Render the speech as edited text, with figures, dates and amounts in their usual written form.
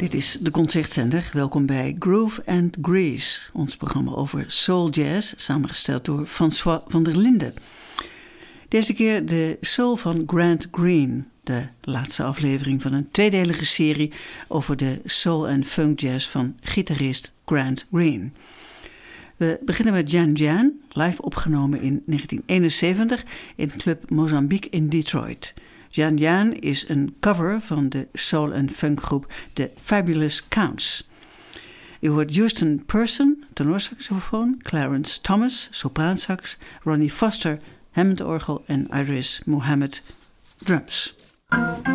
Dit is de Concertzender. Welkom bij Groove and Grease, ons programma over soul jazz, samengesteld door François van der Linden. Deze keer de soul van Grant Green, de laatste aflevering van een tweedelige serie over de soul en funk jazz van gitarist Grant Green. We beginnen met Jan Jan, live opgenomen in 1971 in Club Mozambique in Detroit. Jan Jan is een cover van de soul- en funkgroep The Fabulous Counts. U hoort Houston Person, tenorsaxofoon, Clarence Thomas, sopraansax, Ronnie Foster, Hammondorgel en Idris Muhammad, drums.